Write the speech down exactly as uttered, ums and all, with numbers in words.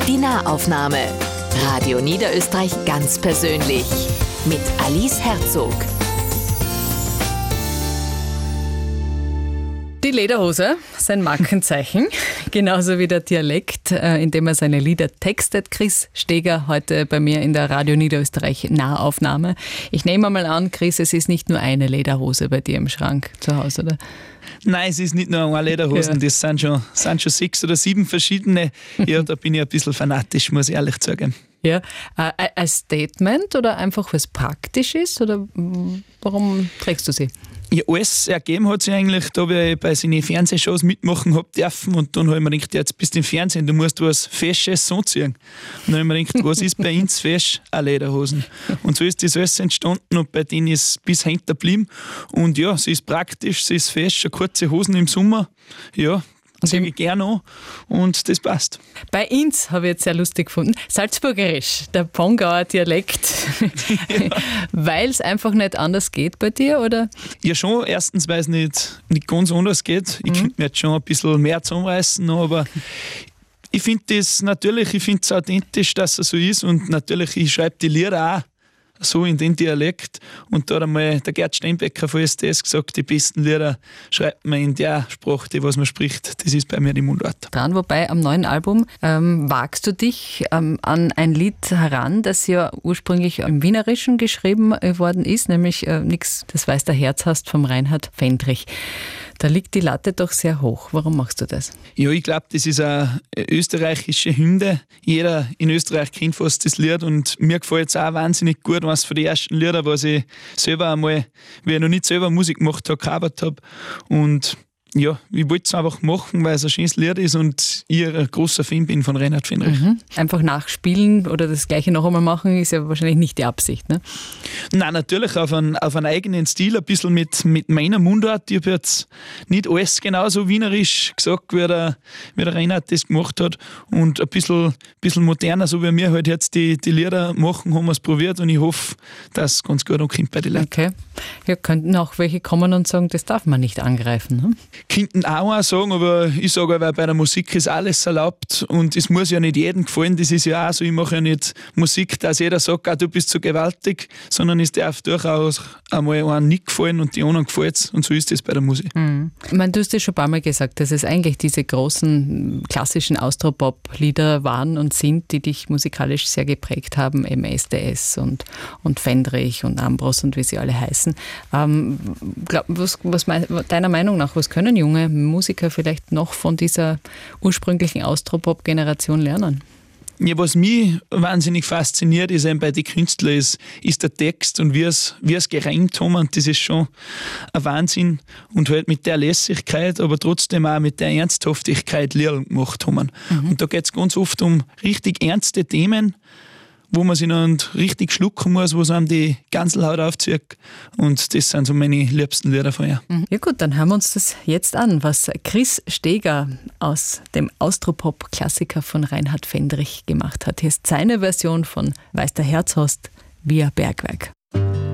Die Nahaufnahme. Radio Niederösterreich ganz persönlich. Mit Alice Herzog. Die Lederhose, sein Markenzeichen, genauso wie der Dialekt, in dem er seine Lieder textet. Chris Steger heute bei mir in der Radio Niederösterreich Nahaufnahme. Ich nehme mal an, Chris, es ist nicht nur eine Lederhose bei dir im Schrank zu Hause, oder? Nein, es ist nicht nur eine Lederhosen, ja. das sind schon, sind schon sechs oder sieben verschiedene. Ja, da bin ich ein bisschen fanatisch, muss ich ehrlich sagen. Ja, ein Statement oder einfach, was praktisch ist? Oder warum trägst du sie? Ja, alles ergeben hat sich eigentlich, da wir bei seinen Fernsehshows mitmachen hab dürfen und dann habe ich mir gedacht, jetzt bist du im Fernsehen, du musst was Fesches anziehen. Und dann habe ich mir gedacht, was ist bei uns fesch? Auch Lederhosen. Und so ist das alles entstanden und bei denen ist es bis hinten geblieben. Und ja, sie ist praktisch, sie ist fesch, eine kurze Hosen im Sommer, ja, ziehe ich gerne an und das passt. Bei uns habe ich jetzt sehr lustig gefunden, salzburgerisch, der Pongauer Dialekt, ja. Weil es einfach nicht anders geht bei dir, oder? Ja schon, erstens, weil es nicht, nicht ganz anders geht. Ich mhm. könnte mir jetzt schon ein bisschen mehr zusammenreißen, aber ich finde das natürlich, ich finde es authentisch, dass es so ist und natürlich, ich schreibe die Lieder auch so in den Dialekt. Und da hat einmal der Gerd Steinbecker von S T S gesagt, die besten Lieder schreibt man in der Sprache, die was man spricht. Das ist bei mir die Mundart. Dran, wobei am neuen Album ähm, wagst du dich ähm, an ein Lied heran, das ja ursprünglich im Wienerischen geschrieben worden ist, nämlich äh, Nix, das weiß der Herz hast vom Reinhard Fendrich. Da liegt die Latte doch sehr hoch. Warum machst du das? Ja, ich glaube, das ist eine österreichische Hymne. Jeder in Österreich kennt fast das Lied und mir gefällt es auch wahnsinnig gut, was von den ersten Lieder, was ich selber einmal, wie ich noch nicht selber Musik gemacht habe, gecovert habe. Und ja, ich wollte es einfach machen, weil es ein schönes Lied ist und ich ein großer Fan bin von Reinhard Fendrich. Mhm. Einfach nachspielen oder das Gleiche noch einmal machen, ist ja wahrscheinlich nicht die Absicht, ne? Nein, natürlich auf einen, auf einen eigenen Stil, ein bisschen mit, mit meiner Mundart. Ich habe jetzt nicht alles genauso wienerisch gesagt, wie der, wie der Reinhard das gemacht hat. Und ein bisschen, bisschen moderner, so wie wir halt jetzt die, die Lieder machen, haben wir es probiert und ich hoffe, dass es ganz gut ankommt bei den Leuten. Okay. Ja, könnten auch welche kommen und sagen, das darf man nicht angreifen, ne? Könnten auch mal sagen, aber ich sage, weil bei der Musik ist alles erlaubt und es muss ja nicht jedem gefallen. Das ist ja auch so, ich mache ja nicht Musik, dass jeder sagt, ah, du bist so gewaltig, sondern es darf durchaus einmal einem nicht gefallen und die anderen gefällt es und so ist es bei der Musik. Mhm. Ich meine, du hast ja schon ein paar Mal gesagt, dass es eigentlich diese großen klassischen Austropop-Lieder waren und sind, die dich musikalisch sehr geprägt haben, eben S D S und, und Fendrich und Ambros und wie sie alle heißen. Ähm, glaub, was, was mein, deiner Meinung nach, was können junge Musiker vielleicht noch von dieser ursprünglichen Austropop-Generation lernen? Ja, was mich wahnsinnig fasziniert, ist eben bei den Künstlern, ist, ist der Text und wie es, wie es gereimt haben. Und das ist schon ein Wahnsinn. Und halt mit der Lässigkeit, aber trotzdem auch mit der Ernsthaftigkeit Lieder gemacht haben. Mhm. Und da geht es ganz oft um richtig ernste Themen, wo man sich dann richtig schlucken muss, wo es einem die Ganselhaut aufzieht. Und das sind so meine liebsten Lieder von ihr. Ja gut, dann hören wir uns das jetzt an, was Chris Steger aus dem Austropop-Klassiker von Reinhard Fendrich gemacht hat. Hier ist seine Version von Weiß der Herz hast, wie ein Bergwerk.